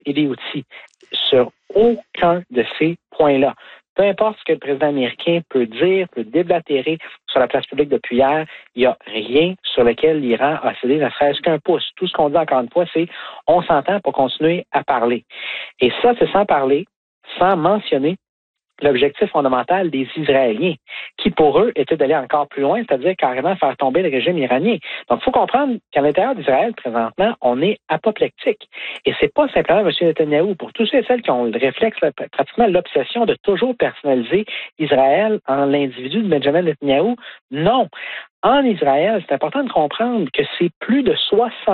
et des outils. Sur aucun de ces points-là. Peu importe ce que le président américain peut dire, peut déblatérer sur la place publique depuis hier, il n'y a rien sur lequel l'Iran a cédé, ne serait-ce qu'un pouce. Tout ce qu'on dit encore une fois, c'est on s'entend pour continuer à parler. Et ça, c'est sans parler, sans mentionner l'objectif fondamental des Israéliens, qui pour eux était d'aller encore plus loin, c'est-à-dire carrément faire tomber le régime iranien. Donc, il faut comprendre qu'à l'intérieur d'Israël, présentement, on est apoplectique. Et c'est pas simplement M. Netanyahou. Pour tous ceux et celles qui ont le réflexe, pratiquement l'obsession de toujours personnaliser Israël en l'individu de Benjamin Netanyahou, non. En Israël, c'est important de comprendre que c'est plus de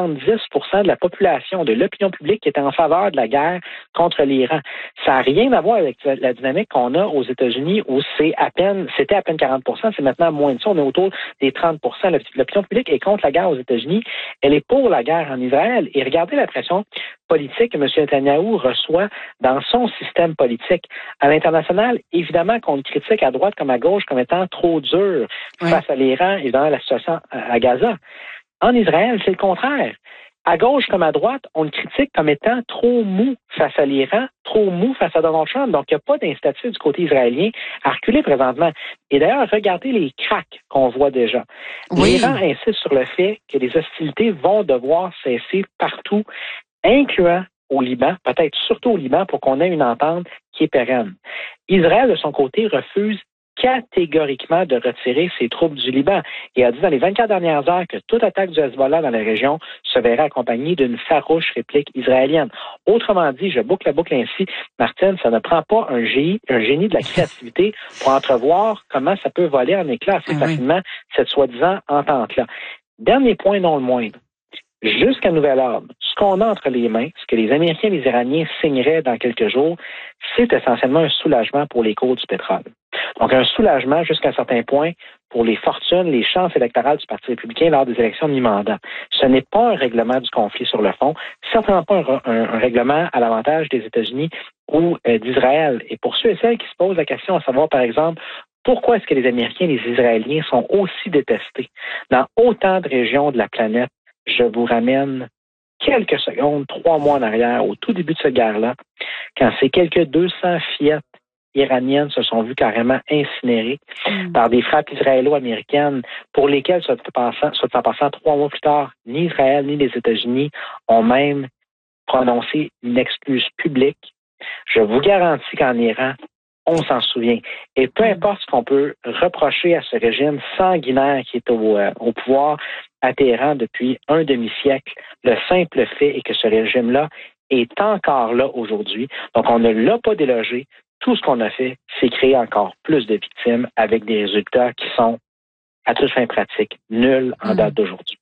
70% de la population, de l'opinion publique qui est en faveur de la guerre contre l'Iran. Ça n'a rien à voir avec la dynamique qu'on a aux États-Unis où c'était à peine 40%, c'est maintenant moins de ça, on est autour des 30%. L'opinion publique est contre la guerre aux États-Unis, elle est pour la guerre en Israël. Et regardez la pression politique que M. Netanyahou reçoit dans son système politique. À l'international, évidemment qu'on le critique à droite comme à gauche comme étant trop dur face à l'Iran et dans la situation à Gaza. En Israël, c'est le contraire. À gauche comme à droite, on le critique comme étant trop mou face à l'Iran, trop mou face à Donald Trump. Donc, il n'y a pas d'initiative du côté israélien à reculer présentement. Et d'ailleurs, regardez les cracks qu'on voit déjà. Oui. L'Iran insiste sur le fait que les hostilités vont devoir cesser partout, incluant au Liban, peut-être surtout au Liban, pour qu'on ait une entente qui est pérenne. Israël, de son côté, refuse catégoriquement de retirer ses troupes du Liban et a dit dans les 24 dernières heures que toute attaque du Hezbollah dans la région se verrait accompagnée d'une farouche réplique israélienne. Autrement dit, je boucle la boucle ainsi, Martine, ça ne prend pas un génie de la créativité pour entrevoir comment ça peut voler en éclats assez facilement cette soi-disant entente-là. Dernier point, non le moindre. Jusqu'à nouvel ordre, ce qu'on a entre les mains, ce que les Américains et les Iraniens signeraient dans quelques jours, c'est essentiellement un soulagement pour les cours du pétrole. Donc, un soulagement jusqu'à un certain point pour les fortunes, les chances électorales du Parti républicain lors des élections de mi-mandat. Ce n'est pas un règlement du conflit sur le fond, certainement pas un règlement à l'avantage des États-Unis ou d'Israël. Et pour ceux et celles qui se posent la question à savoir, par exemple, pourquoi est-ce que les Américains et les Israéliens sont aussi détestés dans autant de régions de la planète? Je vous ramène quelques secondes, 3 mois en arrière, au tout début de cette guerre-là, quand ces quelques 200 fillettes iraniennes se sont vues carrément incinérées par des frappes israélo-américaines pour lesquelles, soit en passant 3 mois plus tard, ni Israël ni les États-Unis ont même prononcé une excuse publique. Je vous garantis qu'en Iran, on s'en souvient. Et peu importe ce qu'on peut reprocher à ce régime sanguinaire qui est au pouvoir à Téhéran depuis un demi-siècle, le simple fait est que ce régime-là est encore là aujourd'hui. Donc, on ne l'a pas délogé. Tout ce qu'on a fait, c'est créer encore plus de victimes avec des résultats qui sont, à toutes fins pratiques, nuls en date d'aujourd'hui.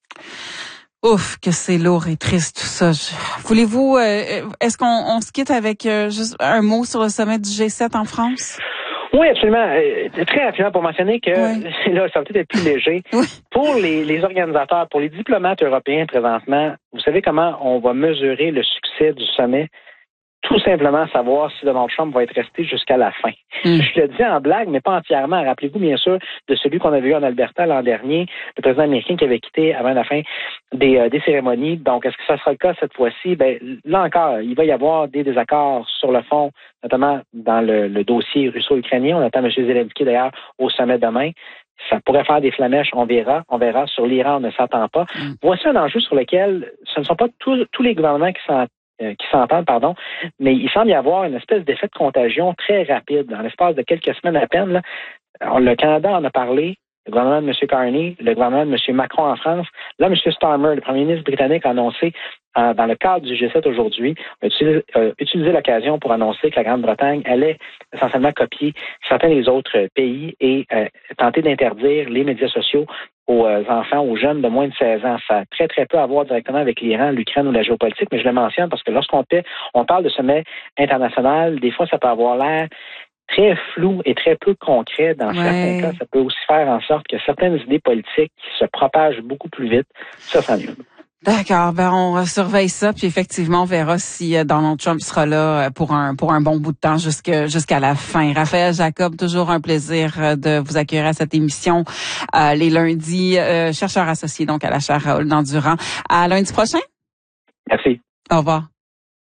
Ouf, que c'est lourd et triste tout ça. Voulez-vous, est-ce qu'on se quitte avec juste un mot sur le sommet du G7 en France? Oui, absolument. Très rapidement pour mentionner que là, ça va peut-être être plus léger. Pour les organisateurs, pour les diplomates européens présentement, vous savez comment on va mesurer le succès du sommet? Tout simplement savoir si Donald Trump va être resté jusqu'à la fin. Je le dis en blague, mais pas entièrement. Rappelez-vous, bien sûr, de celui qu'on avait eu en Alberta l'an dernier, le président américain qui avait quitté avant la fin des cérémonies. Donc, est-ce que ça sera le cas cette fois-ci? Ben, là encore, il va y avoir des désaccords sur le fond, notamment dans le dossier russo-ukrainien. On attend M. Zelensky, d'ailleurs, au sommet demain. Ça pourrait faire des flamèches, on verra. Sur l'Iran, on ne s'attend pas. Voici un enjeu sur lequel ce ne sont pas tous les gouvernements qui s'entendent, mais il semble y avoir une espèce d'effet de contagion très rapide. Dans l'espace de quelques semaines à peine, là, le Canada en a parlé, le gouvernement de M. Carney, le gouvernement de M. Macron en France. Là, M. Starmer, le premier ministre britannique, a annoncé, dans le cadre du G7 aujourd'hui, a utilisé l'occasion pour annoncer que la Grande-Bretagne allait essentiellement copier certains des autres pays et tenter d'interdire les médias sociaux aux enfants, aux jeunes de moins de 16 ans. Ça a très, très peu à voir directement avec l'Iran, l'Ukraine ou la géopolitique, mais je le mentionne parce que lorsqu'on parle de sommet international, des fois, ça peut avoir l'air très flou et très peu concret. Dans certains cas, ça peut aussi faire en sorte que certaines idées politiques se propagent beaucoup plus vite. Ça s'annule. D'accord, on surveille ça, puis effectivement, on verra si Donald Trump sera là pour un bon bout de temps jusqu'à la fin. Raphaël Jacob, toujours un plaisir de vous accueillir à cette émission les lundis, chercheur associé donc à la chaire Raoul Dandurand. À lundi prochain. Merci. Au revoir.